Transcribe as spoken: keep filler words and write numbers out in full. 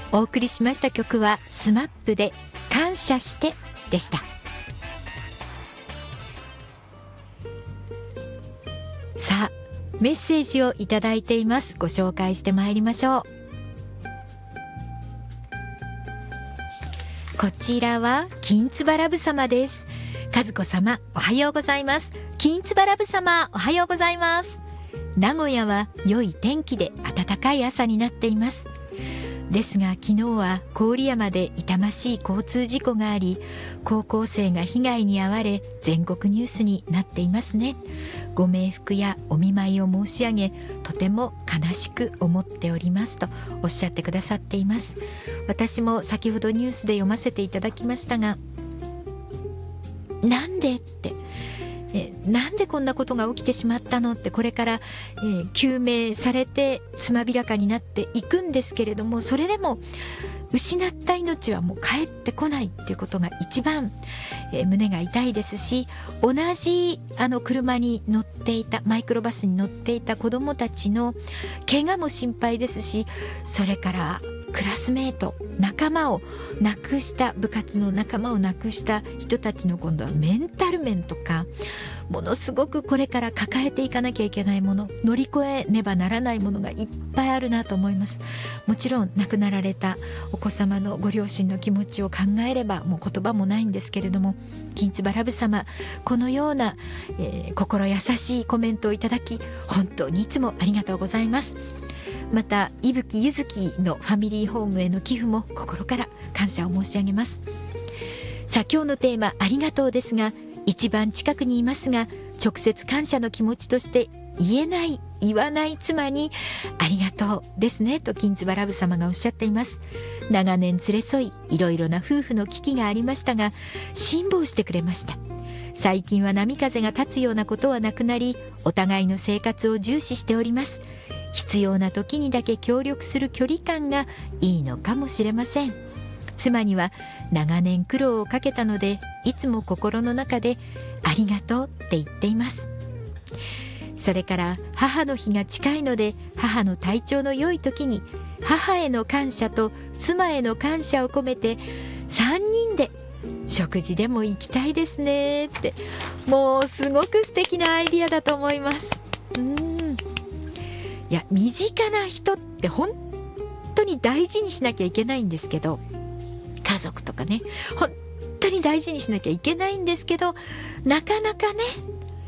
お送りしました曲はスマップで感謝してでした。さあ、メッセージをいただいています。ご紹介してまいりましょう。こちらは金つばラブ様です。和子様、おはようございます。金つばラブ様、おはようございます。名古屋は良い天気で暖かい朝になっています。ですが昨日は郡山で痛ましい交通事故があり、高校生が被害に遭われ全国ニュースになっていますね。ご冥福やお見舞いを申し上げ、とても悲しく思っておりますとおっしゃってくださっています。私も先ほどニュースで読ませていただきましたが、なんでってえなんでこんなことが起きてしまったのって、これから、えー、究明されてつまびらかになっていくんですけれども、それでも失った命はもう帰ってこないっていうことが一番、えー、胸が痛いですし、同じあの車に乗っていたマイクロバスに乗っていた子どもたちの怪我も心配ですし、それからクラスメート、仲間を亡くした、部活の仲間を亡くした人たちの今度はメンタル面とか、ものすごくこれから抱えていかなきゃいけないもの、乗り越えねばならないものがいっぱいあるなと思います。もちろん亡くなられたお子様のご両親の気持ちを考えればもう言葉もないんですけれども、金つばラブ様、このような、えー、心優しいコメントをいただき本当にいつもありがとうございます。また伊吹ゆずきのファミリーホームへの寄付も心から感謝を申し上げます。さあ、今日のテーマありがとうですが、一番近くにいますが直接感謝の気持ちとして言えない言わない妻にありがとうですねと金つばラブ様がおっしゃっています。長年連れ添い、いろいろな夫婦の危機がありましたが辛抱してくれました。最近は波風が立つようなことはなくなり、お互いの生活を重視しております。必要な時にだけ協力する距離感がいいのかもしれません。妻には長年苦労をかけたので、いつも心の中でありがとうって言っています。それから母の日が近いので、母の体調の良い時に母への感謝と妻への感謝を込めてさんにんで食事でも行きたいですねって、もうすごく素敵なアイディアだと思います。うーんいや、身近な人って本当に大事にしなきゃいけないんですけど、家族とかね、本当に大事にしなきゃいけないんですけど、なかなかね